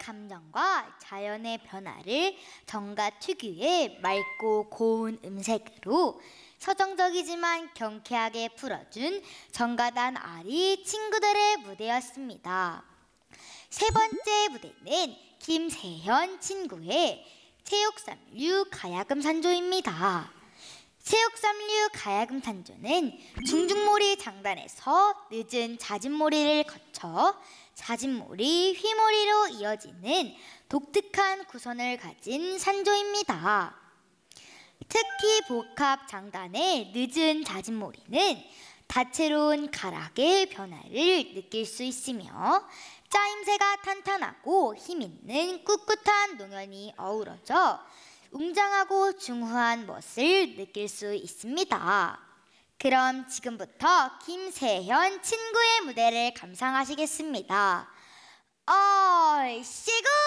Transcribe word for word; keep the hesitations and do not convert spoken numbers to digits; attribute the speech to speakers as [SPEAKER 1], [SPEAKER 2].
[SPEAKER 1] 감정과 자연의 변화를 정가 특유의 맑고 고운 음색으로 서정적이지만 경쾌하게 풀어준 정가단 아리 친구들의 무대였습니다. 세 번째 무대는 김세현 친구의 체육삼류 가야금 산조입니다. 체육삼류 가야금 산조는 중중몰이 장단에서 늦은 잦은몰이를 거쳐 잦은몰이, 휘몰이로 이어지는 독특한 구선을 가진 산조입니다. 특히 복합 장단의 늦은 잦은몰이는 다채로운 가락의 변화를 느낄 수 있으며 짜임새가 탄탄하고 힘있는 꿋꿋한 농연이 어우러져 웅장하고 중후한 멋을 느낄 수 있습니다. 그럼 지금부터 김세현 친구의 무대를 감상하시겠습니다. 얼씨구!